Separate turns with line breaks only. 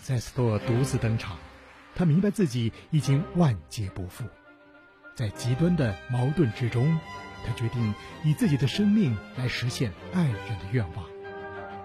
塞斯托独自登场，他明白自己已经万劫不复。在极端的矛盾之中，他决定以自己的生命来实现爱人的愿望。